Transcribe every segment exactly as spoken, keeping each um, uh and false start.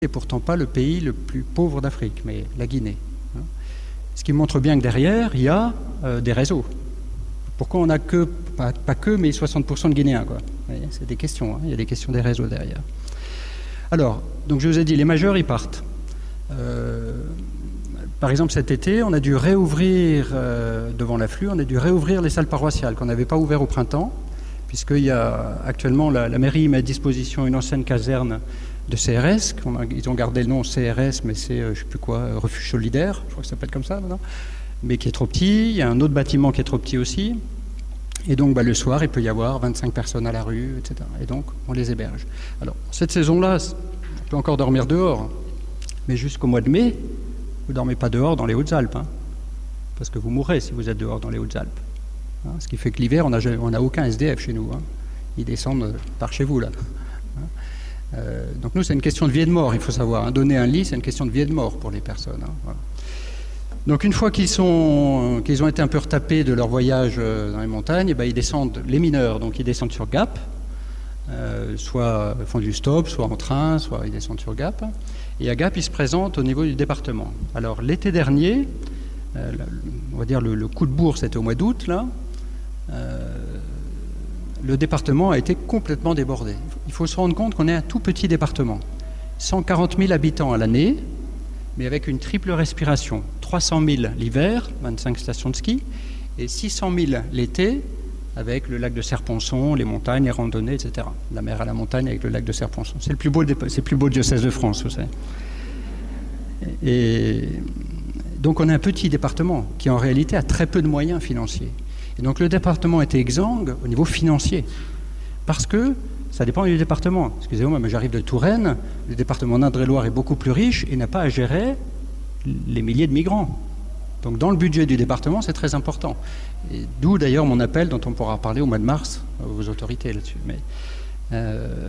et pourtant pas le pays le plus pauvre d'Afrique, mais la Guinée. Ce qui montre bien que derrière, il y a euh, des réseaux. Pourquoi on n'a que, pas, pas que, mais soixante pour cent de Guinéens, quoi. C'est des questions, hein. Il y a des questions des réseaux derrière. Alors, donc je vous ai dit, les majeurs, ils partent. Euh, par exemple, cet été, on a dû réouvrir, euh, devant l'afflux, on a dû réouvrir les salles paroissiales qu'on n'avait pas ouvertes au printemps, puisqu'il y a actuellement, la, la mairie met à disposition une ancienne caserne de C R S, a, ils ont gardé le nom C R S, mais c'est, euh, je ne sais plus quoi, euh, refuge solidaire, je crois que ça s'appelle comme ça maintenant, mais qui est trop petit. Il y a un autre bâtiment qui est trop petit aussi. Et donc, bah, le soir, il peut y avoir vingt-cinq personnes à la rue, et cetera. Et donc, on les héberge. Alors, cette saison-là, on peut encore dormir dehors, mais jusqu'au mois de mai, vous ne dormez pas dehors dans les Hautes-Alpes, hein, parce que vous mourrez si vous êtes dehors dans les Hautes-Alpes. Hein, ce qui fait que l'hiver, on n'a aucun S D F chez nous. Hein. Ils descendent par chez vous, là. Euh, donc nous, c'est une question de vie et de mort, il faut savoir. Hein. Donner un lit, c'est une question de vie et de mort pour les personnes. Hein. Voilà. Donc une fois qu'ils sont, qu'ils ont été un peu retapés de leur voyage dans les montagnes, et ben, ils descendent, les mineurs, donc ils descendent sur Gap, euh, soit font du stop, soit en train, soit ils descendent sur Gap. Et à Gap, ils se présentent au niveau du département. Alors l'été dernier, euh, on va dire le, le coup de bourse, c'était au mois d'août, là. Euh, le département a été complètement débordé. Il faut se rendre compte qu'on est un tout petit département. cent quarante mille habitants à l'année, mais avec une triple respiration. trois cent mille l'hiver, vingt-cinq stations de ski, et six cent mille l'été, avec le lac de Serponçon, les montagnes, les randonnées, et cetera. La mer à la montagne avec le lac de Serponçon. C'est le plus beau, c'est le plus beau diocèse de France, vous savez. Et donc on est un petit département qui en réalité a très peu de moyens financiers. Et donc le département était exsangue au niveau financier, parce que ça dépend du département. Excusez-moi, mais j'arrive de Touraine, le département d'Indre-et-Loire est beaucoup plus riche et n'a pas à gérer les milliers de migrants. Donc dans le budget du département, c'est très important. Et d'où d'ailleurs mon appel, dont on pourra parler au mois de mars, aux autorités là-dessus. Mais, euh,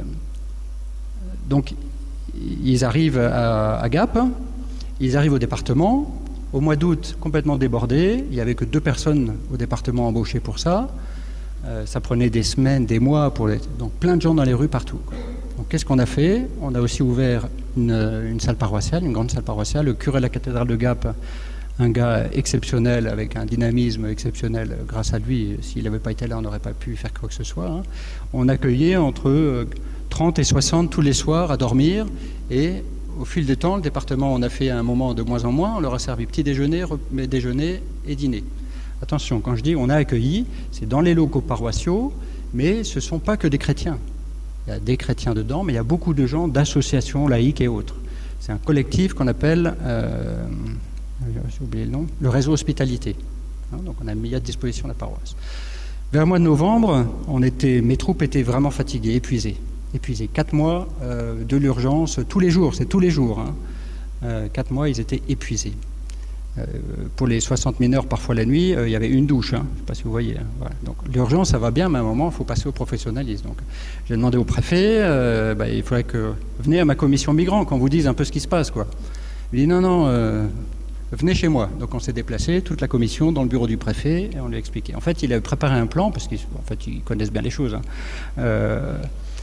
donc ils arrivent à, à Gap, ils arrivent au département. Au mois d'août, complètement débordé, il n'y avait que deux personnes au département embauchées pour ça. Euh, ça prenait des semaines, des mois, pour les... donc plein de gens dans les rues partout. Donc qu'est-ce qu'on a fait? On a aussi ouvert une, une salle paroissiale, une grande salle paroissiale. Le curé de la cathédrale de Gap, un gars exceptionnel, avec un dynamisme exceptionnel. Grâce à lui, s'il n'avait pas été là, on n'aurait pas pu faire quoi que ce soit. Hein. On accueillait entre trente et soixante tous les soirs à dormir, et au fil du temps, le département, on a fait à un moment de moins en moins, on leur a servi petit déjeuner, déjeuner et dîner. Attention, quand je dis on a accueilli, c'est dans les locaux paroissiaux, mais ce ne sont pas que des chrétiens. Il y a des chrétiens dedans, mais il y a beaucoup de gens d'associations laïques et autres. C'est un collectif qu'on appelle, euh, j'ai oublié le nom, le réseau hospitalité. Hein, donc on a mis à disposition la paroisse. Vers le mois de novembre, on était, mes troupes étaient vraiment fatiguées, épuisées. épuisés. Quatre mois euh, de l'urgence, tous les jours, c'est tous les jours. Hein. Euh, quatre mois, ils étaient épuisés. Euh, pour les soixante mineurs, parfois la nuit, euh, il y avait une douche. Hein. Je ne sais pas si vous voyez. Hein. Voilà. Donc l'urgence, ça va bien, mais à un moment, il faut passer au professionnalisme. Donc, j'ai demandé au préfet, euh, bah, il faudrait que venez à ma commission migrants, qu'on vous dise un peu ce qui se passe, quoi. Il dit non, non, euh, venez chez moi. Donc on s'est déplacé, toute la commission, dans le bureau du préfet, et on lui a expliqué. En fait, il avait préparé un plan, parce qu'ils en fait, ils connaissent bien les choses. Hein. Euh,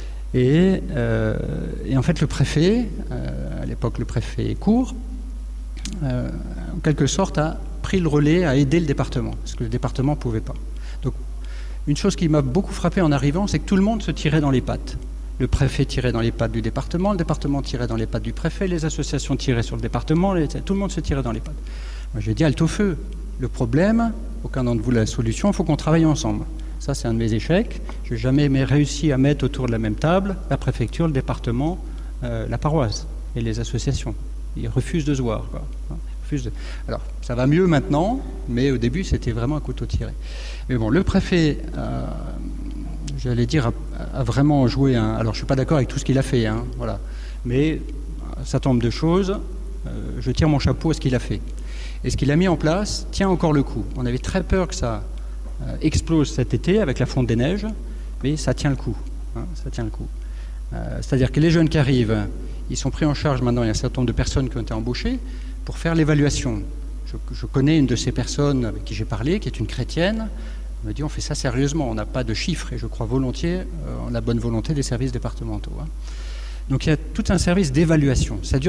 Et, euh, et en fait, le préfet, euh, à l'époque le préfet Cour, euh, en quelque sorte a pris le relais, a aidé le département, parce que le département ne pouvait pas. Donc, une chose qui m'a beaucoup frappé en arrivant, c'est que tout le monde se tirait dans les pattes. Le préfet tirait dans les pattes du département, le département tirait dans les pattes du préfet, les associations tiraient sur le département, les, tout le monde se tirait dans les pattes. Moi, j'ai dit halte au feu. Le problème, aucun d'entre vous la solution, il faut qu'on travaille ensemble. Ça, c'est un de mes échecs. Je n'ai jamais réussi à mettre autour de la même table la préfecture, le département, euh, la paroisse et les associations. Ils refusent de se voir, quoi. Ils refusent de... Alors, ça va mieux maintenant, mais au début, c'était vraiment un couteau tiré. Mais bon, le préfet, euh, j'allais dire, a, a vraiment joué un... Alors, je ne suis pas d'accord avec tout ce qu'il a fait, hein, voilà. Mais un certain nombre de choses, euh, je tire mon chapeau à ce qu'il a fait. Et ce qu'il a mis en place tient encore le coup. On avait très peur que ça... Euh, explose cet été avec la fonte des neiges, mais ça tient le coup. Hein, ça tient le coup. Euh, c'est-à-dire que les jeunes qui arrivent, ils sont pris en charge maintenant, il y a un certain nombre de personnes qui ont été embauchées pour faire l'évaluation. Je, je connais une de ces personnes avec qui j'ai parlé, qui est une chrétienne. Elle me dit on fait ça sérieusement, on n'a pas de chiffres, et je crois volontiers euh, en la bonne volonté des services départementaux. Hein. Donc il y a tout un service d'évaluation. Ça dure